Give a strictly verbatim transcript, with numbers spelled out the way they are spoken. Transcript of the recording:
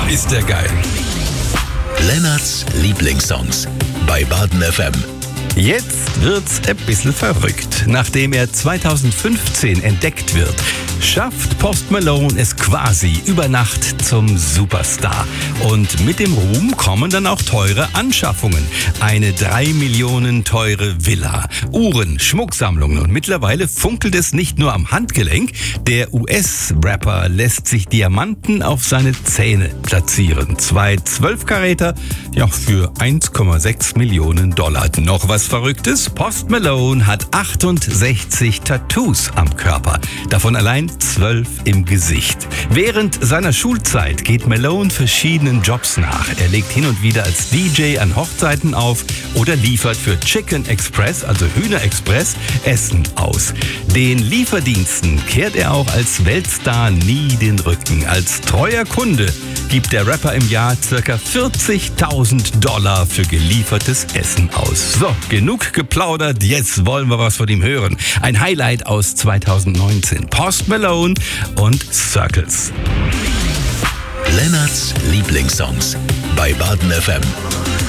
ist der geil. Lennarts Lieblingssongs bei Baden F M. Jetzt wird's ein bisschen verrückt. Nachdem er zweitausendfünfzehn entdeckt wird, schafft Post Malone es quasi über Nacht zum Superstar. Und mit dem Ruhm kommen dann auch teure Anschaffungen. Eine drei Millionen teure Villa, Uhren, Schmucksammlungen und mittlerweile funkelt es nicht nur am Handgelenk. Der U S-Rapper lässt sich Diamanten auf seine Zähne platzieren. Zwei zwölf-Karäter, ja, für eins Komma sechs Millionen Dollar. Noch was Verrücktes? Post Malone hat achtundsechzig Tattoos am Körper. Davon allein zwölf im Gesicht. Während seiner Schulzeit geht Malone verschiedenen Jobs nach. Er legt hin und wieder als D J an Hochzeiten auf oder liefert für Chicken Express, also Hühner Express, Essen aus. Den Lieferdiensten kehrt er auch als Weltstar nie den Rücken. Als treuer Kunde gibt der Rapper im Jahr ca. vierzigtausend Dollar für geliefertes Essen aus. So, genug geplaudert, jetzt wollen wir was von ihm hören. Ein Highlight aus zweitausendneunzehn. Post Malone und Circles. Lennarts Lieblingssongs bei Baden F M.